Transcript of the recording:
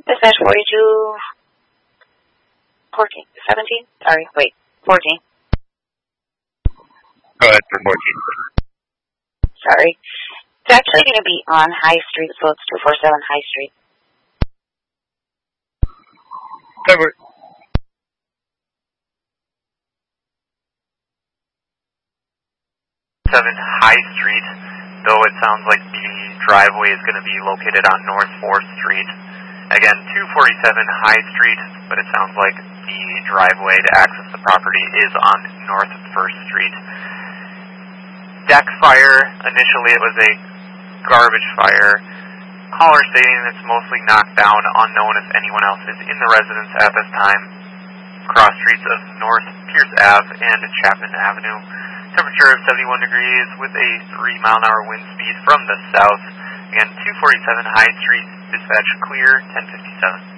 Dispatch 42, 14, 17? Sorry, wait, 14. Go ahead for 14. Sorry. It's actually going to be on High Street, so it's 247 High Street. Cover. 7 High Street, though it sounds like the driveway is going to be located on North 4th Street. Again, 247 High Street, but it sounds like the driveway to access the property is on North 1st Street. Deck fire, initially it was a garbage fire. Caller stating it's mostly knocked down, unknown if anyone else is in the residence at this time. Cross streets of North Pierce Ave and Chapman Avenue. Temperature of 71 degrees with a 3-mile-an-hour wind speed from the south. Again, 247 High Street, dispatch clear, 1057.